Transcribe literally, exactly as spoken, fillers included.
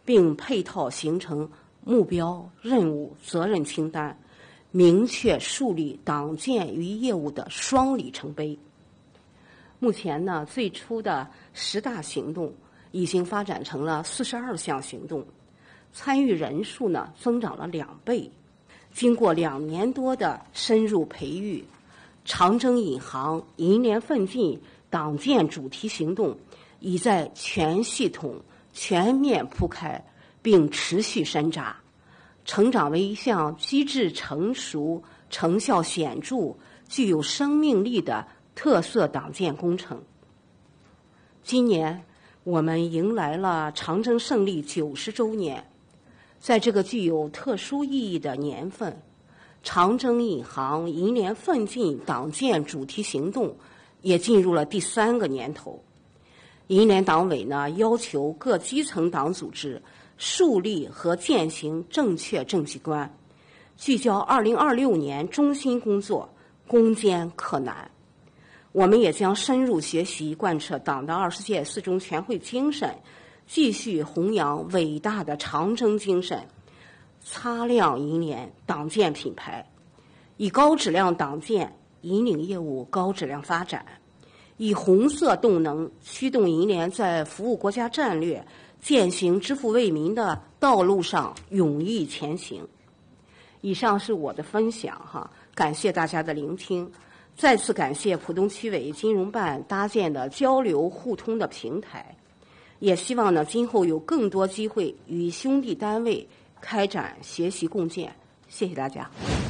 并配套形成目标、任务、责任清单，明确树立党建与业务的双里程碑。目前呢，最初的十大行动已经发展成了四十二项行动，参与人数呢增长了两倍。经过两年多的深入培育，长征引航、银联奋进党建主题行动已在全系统全面铺开，并持续深扎，成长为一项机制成熟、成效显著、具有生命力的特色党建工程。今年我们迎来了长征胜利九十周年，在这个具有特殊意义的年份，长征引航、银联奋进党建主题行动也进入了第三个年头。银联党委呢，要求各基层党组织树立和践行正确政绩观，聚焦二零二六年中心工作，攻坚克难。我们也将深入学习贯彻党的二十届四中全会精神，继续弘扬伟大的长征精神，擦亮银联党建品牌，以高质量党建引领业务高质量发展，以红色动能驱动银联在服务国家战略、践行支富为民的道路上勇毅前行。以上是我的分享哈，感谢大家的聆听。再次感谢浦东区委金融办搭建的交流互通的平台，也希望呢今后有更多机会与兄弟单位开展学习共建。谢谢大家。